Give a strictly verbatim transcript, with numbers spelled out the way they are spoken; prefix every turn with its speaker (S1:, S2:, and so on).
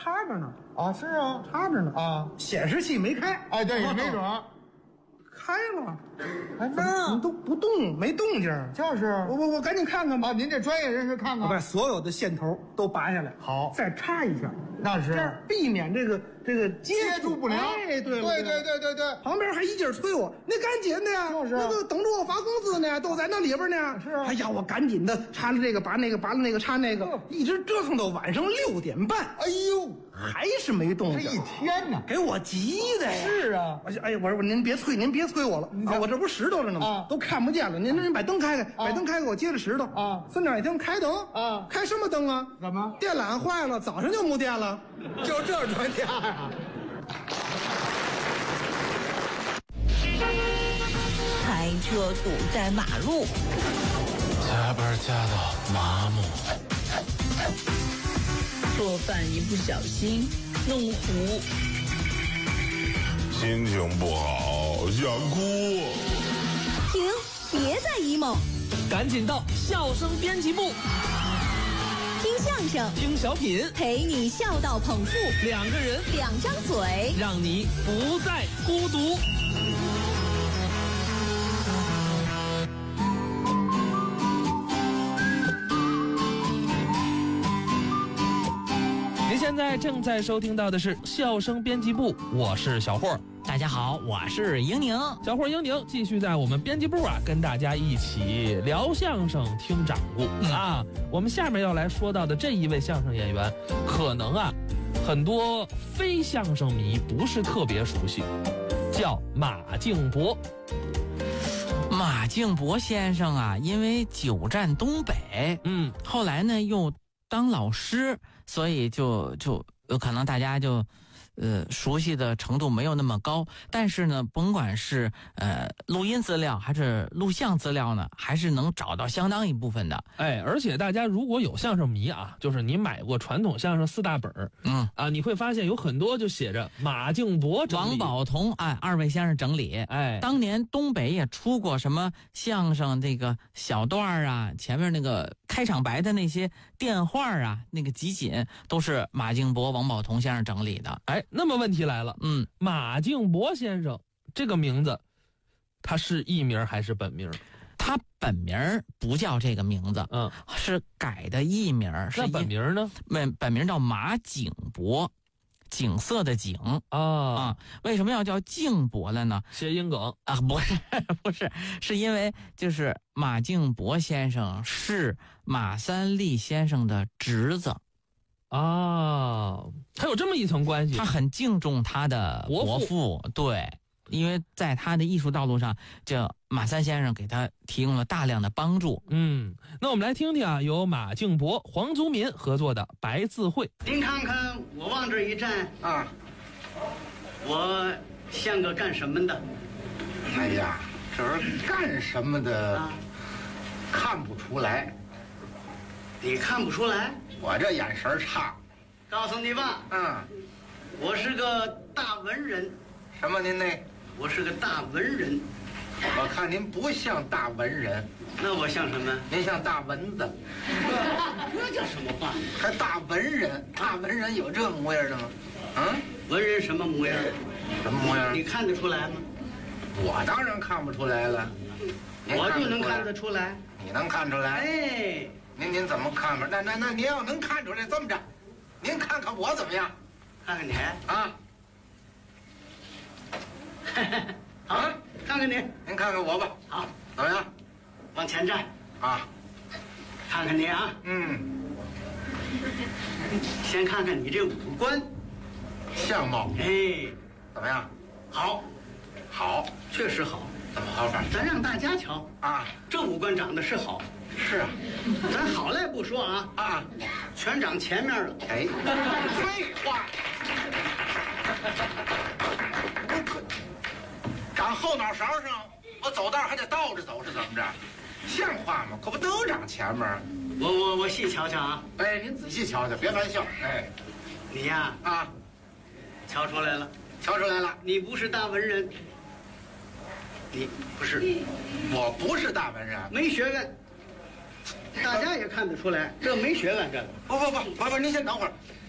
S1: 插着呢。
S2: 啊，是啊，
S1: 插着呢
S2: 啊，
S1: 显示器没开。
S2: 哎，对，也没准儿。
S1: 开了，
S2: 哎，
S1: 怎么
S2: 那
S1: 都不动，没动静。
S2: 就是
S1: 我我我赶紧看看吧。
S2: 啊，您这专业人士看看。
S1: 我把所有的线头都拔下来，
S2: 好
S1: 再插一下，
S2: 那是
S1: 这样避免这个这个接
S2: 接触不良。
S1: 哎，对了
S2: 对对对对对。
S1: 旁边还一劲儿催我，那赶紧的呀，
S2: 就是
S1: 那个等着我发工资呢，都在那里边呢。
S2: 是啊
S1: 哎呀，我赶紧的插了这个，拔那个，拔了那个，插那个，
S2: 嗯
S1: 一直折腾到晚上六点半，
S2: 哎呦，
S1: 还是没动静。
S2: 这一天呢。
S1: 给我急的呀！
S2: 是啊，
S1: 我说，哎呀，我说您别催，您别催我了啊！我这不是拾掇着呢吗？
S2: 啊
S1: 都看不见了。您您把灯开开，把灯开开，我接着拾掇
S2: 啊
S1: 孙长一听开灯
S2: 啊
S1: 开什么灯啊？
S2: 怎么
S1: 电缆坏了，早上就没电了。
S2: 就这专家呀？
S3: 开车堵在马路，
S4: 加班加到麻木，
S3: 做饭一不小心弄糊，
S4: 心情不好想哭。
S5: 停，别再 emo，
S6: 赶紧到笑声编辑部，
S5: 听相声，
S6: 听小品，
S5: 陪你笑到捧腹，
S6: 两个人
S5: 两张嘴，
S6: 让你不再孤独。您现在正在收听到的是笑声编辑部，我是小霍。
S7: 大家好，我是莹莹。
S6: 小霍莹莹继续在我们编辑部啊，跟大家一起聊相声、听掌故、嗯、啊。我们下面要来说到的这一位相声演员，可能啊，很多非相声迷不是特别熟悉，叫马敬伯。
S7: 马敬伯先生啊，因为久战东北，嗯，后来呢又当老师，所以就就有可能大家就。呃，熟悉的程度没有那么高，但是呢，甭管是呃录音资料还是录像资料呢，还是能找到相当一部分的。
S6: 哎，而且大家如果有相声迷啊，就是你买过传统相声四大本，嗯啊，你会发现有很多就写着马敬伯整理、
S7: 王宝同，哎，二位先生整理。哎，当年东北也出过什么相声这个小段啊，前面那个开场白的那些电话啊，那个集锦都是马敬伯、王宝同先生整理的。
S6: 哎。那么问题来了，
S7: 嗯，
S6: 马敬伯先生这个名字，他是艺名还是本名？
S7: 他本名不叫这个名字，嗯，是改的艺名。
S6: 那本名呢？
S7: 本本名叫马景伯，景色的景啊啊。为什么要叫敬伯了呢？
S6: 谐音梗
S7: 啊，不是不是，是因为就是马敬伯先生是马三立先生的侄子。
S6: 啊，他有这么一层关系，
S7: 他很敬重他的伯父，对，因为在他的艺术道路上，这马三先生给他提供了大量的帮助。
S6: 嗯，那我们来听听啊，由马敬伯、黄宗民合作的《白字会》。
S8: 您看看我往这一站啊，我像个干什么的？
S2: 哎呀，这是干什么的？啊、看不出来。
S8: 你看不出来？
S2: 我这眼神差，
S8: 告诉你吧，
S2: 嗯，
S8: 我是个大文人。
S2: 什么您那？
S8: 我是个大文人。
S2: 我看您不像大文人，
S8: 那我像什么？
S2: 您像大蚊子。
S8: 这叫什么话？
S2: 还大文人？大文人有这模样的吗？
S8: 嗯，文人什么模样？
S2: 什么模样？
S8: 你看得出来吗？
S2: 我当然看不出来了。
S8: 我就能看得出来。
S2: 你能看出来？
S8: 哎。
S2: 您您怎么看吧？那那那您要能看出来，这么着，您看看我怎么样？
S8: 看看你
S2: 啊，
S8: 好，看看你，
S2: 您看看我吧。
S8: 好，
S2: 怎么样？
S8: 往前站
S2: 啊，
S8: 看看你啊。
S2: 嗯，
S8: 先看看你这五官，
S2: 相貌。
S8: 哎，
S2: 怎么样？
S8: 好，
S2: 好，
S8: 确实好。
S2: 怎么好法？
S8: 咱让大家瞧
S2: 啊，
S8: 这五官长得是好。
S2: 是啊，
S8: 咱好赖不说啊啊，全长前面了。
S2: 哎，废话，长后脑勺上，我走道还得倒着走，是怎么着？像话吗？可不都长前面？
S8: 我我我细瞧瞧啊！
S2: 哎，您仔细瞧瞧，别玩笑。哎，
S8: 你呀啊，瞧出来了，
S2: 瞧出来了，
S8: 你不是大文人，你不是，
S2: 我不是大文人，
S8: 没学问。大家也看得出来，这没学问，这个。
S2: 不不不不不，您先等会儿。